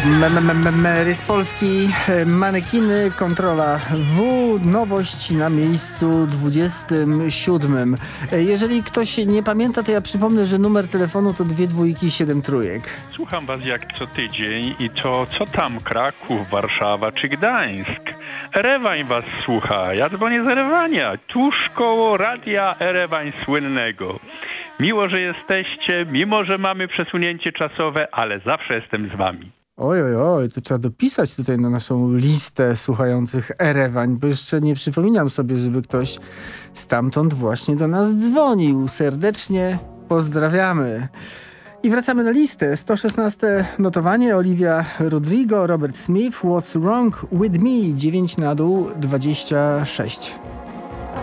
Mary z Polski, manekiny, kontrola W, nowość na miejscu 27. Jeżeli ktoś nie pamięta, to ja przypomnę, że numer telefonu to 2 dwójki 7 trójek. Słucham was jak co tydzień i to co tam Kraków, Warszawa czy Gdańsk? Erewań was słucha, ja dzwonię z Erewania, tuż koło radia Erewań słynnego. Miło, że jesteście, mimo że mamy przesunięcie czasowe, ale zawsze jestem z wami. Oj, to trzeba dopisać tutaj na naszą listę słuchających Erewań, bo jeszcze nie przypominam sobie, żeby ktoś stamtąd właśnie do nas dzwonił. Serdecznie pozdrawiamy. I wracamy na listę. 116 notowanie, Olivia Rodrigo, Robert Smith, What's Wrong With Me, 9 na dół, 26.